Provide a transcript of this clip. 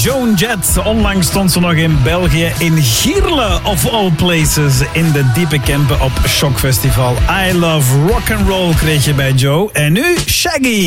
Joan Jett. Onlangs stond ze nog in België in Gierle, of all places, in de diepe Kempen op Shockfestival. I Love Rock'n'Roll kreeg je bij Joe. En nu Shaggy.